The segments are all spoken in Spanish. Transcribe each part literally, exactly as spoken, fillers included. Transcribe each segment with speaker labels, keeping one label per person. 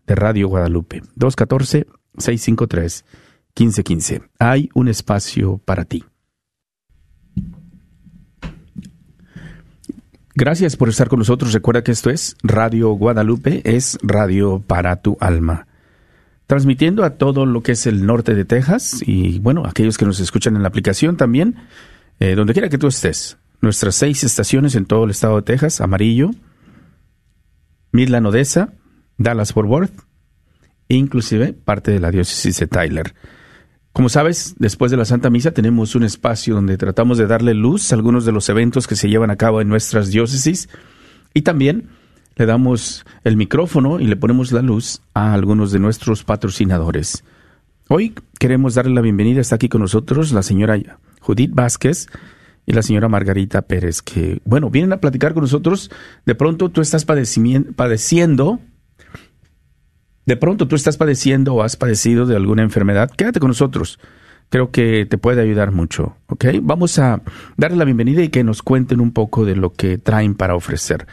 Speaker 1: de Radio Guadalupe. dos uno cuatro, seis cinco tres, uno cinco uno cinco. Hay un espacio para ti. Gracias por estar con nosotros. Recuerda que esto es Radio Guadalupe, es radio para tu alma. Transmitiendo a todo lo que es el norte de Texas y, bueno, aquellos que nos escuchan en la aplicación también, eh, donde quiera que tú estés. Nuestras seis estaciones en todo el estado de Texas: Amarillo, Midland, Odessa, Dallas-Fort Worth, inclusive parte de la diócesis de Tyler. Como sabes, después de la Santa Misa tenemos un espacio donde tratamos de darle luz a algunos de los eventos que se llevan a cabo en nuestras diócesis y también le damos el micrófono y le ponemos la luz a algunos de nuestros patrocinadores. Hoy queremos darle la bienvenida. Está aquí con nosotros la señora Judith Vázquez y la señora Margarita Pérez, que, bueno, vienen a platicar con nosotros. De pronto tú estás padeciendo... De pronto tú estás padeciendo o has padecido de alguna enfermedad, quédate con nosotros. Creo que te puede ayudar mucho, ¿ok? Vamos a darle la bienvenida y que nos cuenten un poco de lo que traen para ofrecer.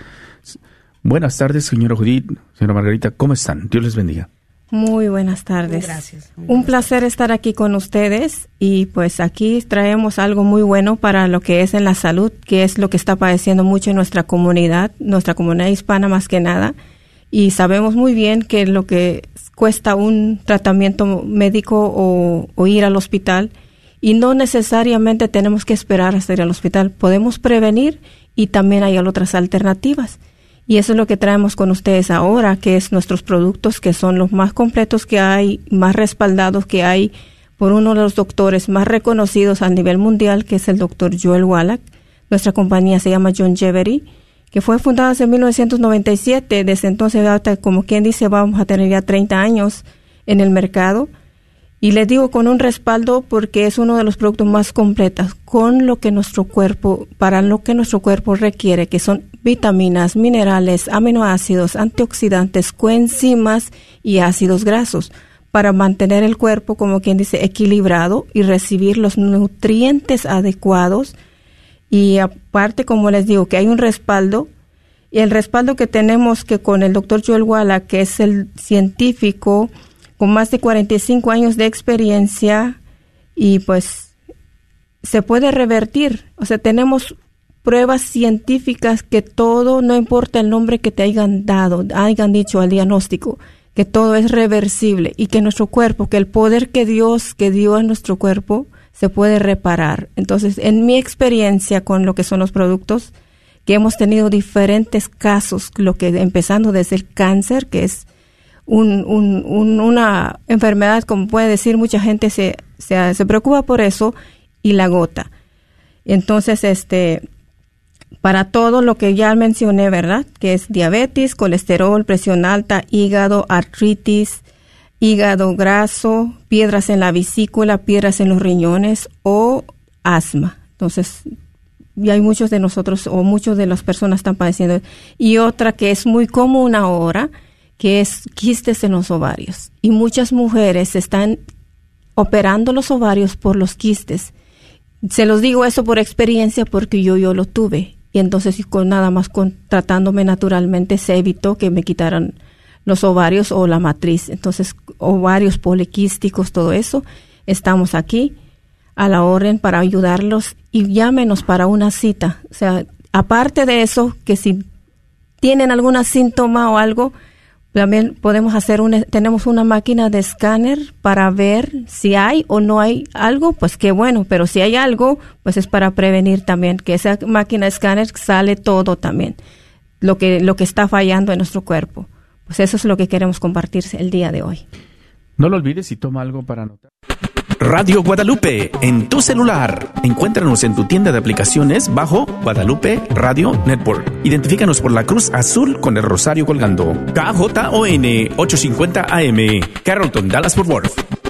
Speaker 1: Buenas tardes, señora Judith, señora Margarita, ¿cómo están? Dios les bendiga.
Speaker 2: Muy buenas tardes.
Speaker 3: Gracias. Muy
Speaker 2: un
Speaker 3: buenas
Speaker 2: placer
Speaker 3: tardes.
Speaker 2: estar aquí con ustedes y pues aquí traemos algo muy bueno para lo que es en la salud, que es lo que está padeciendo mucho en nuestra comunidad, nuestra comunidad hispana más que nada. Y sabemos muy bien que lo que cuesta un tratamiento médico o, o ir al hospital, y no necesariamente tenemos que esperar hasta ir al hospital. Podemos prevenir y también hay otras alternativas. Y eso es lo que traemos con ustedes ahora, que es nuestros productos, que son los más completos que hay, más respaldados que hay por uno de los doctores más reconocidos a nivel mundial, que es el doctor Joel Wallach. Nuestra compañía se llama Youngevity, que fue fundada en mil novecientos noventa y siete. Desde entonces, hasta, como quien dice, vamos a tener ya treinta años en el mercado. Y les digo con un respaldo porque es uno de los productos más completos con lo que nuestro cuerpo, para lo que nuestro cuerpo requiere, que son vitaminas, minerales, aminoácidos, antioxidantes, coenzimas y ácidos grasos, para mantener el cuerpo, como quien dice, equilibrado y recibir los nutrientes adecuados. Y aparte, como les digo, que hay un respaldo, y el respaldo que tenemos que con el doctor Joel Wallach, que es el científico con más de cuarenta y cinco años de experiencia, y pues se puede revertir. O sea, tenemos pruebas científicas que todo, no importa el nombre que te hayan dado, hayan dicho al diagnóstico, que todo es reversible y que nuestro cuerpo, que el poder que Dios que dio a nuestro cuerpo se puede reparar. Entonces, en mi experiencia con lo que son los productos, que hemos tenido diferentes casos, lo que empezando desde el cáncer, que es un, un, un, una enfermedad, como puede decir, mucha gente se, se, se preocupa por eso, y la gota. Entonces, este, para todo lo que ya mencioné, ¿verdad? Que es diabetes, colesterol, presión alta, hígado, artritis, hígado graso, piedras en la vesícula, piedras en los riñones o asma. Entonces, y hay muchos de nosotros o muchas de las personas están padeciendo. Y otra que es muy común ahora, que es quistes en los ovarios. Y muchas mujeres están operando los ovarios por los quistes. Se los digo eso por experiencia porque yo, yo lo tuve. Y entonces con nada más con tratándome naturalmente se evitó que me quitaran los ovarios o la matriz. Entonces, ovarios poliquísticos, todo eso, estamos aquí a la orden para ayudarlos y llámenos para una cita. O sea, aparte de eso, que si tienen algún síntoma o algo, también podemos hacer una, tenemos una máquina de escáner para ver si hay o no hay algo, pues qué bueno, pero si hay algo, pues es para prevenir también, que esa máquina de escáner sale todo también, lo que, lo que está fallando en nuestro cuerpo. Pues eso es lo que queremos compartir el día de hoy.
Speaker 1: No lo olvides y toma algo para anotar.
Speaker 4: Radio Guadalupe, en tu celular. Encuéntranos en tu tienda de aplicaciones bajo Guadalupe Radio Network. Identifícanos por la cruz azul con el rosario colgando. K J O N ochocientos cincuenta A M, Carrollton, Dallas-Fort Worth.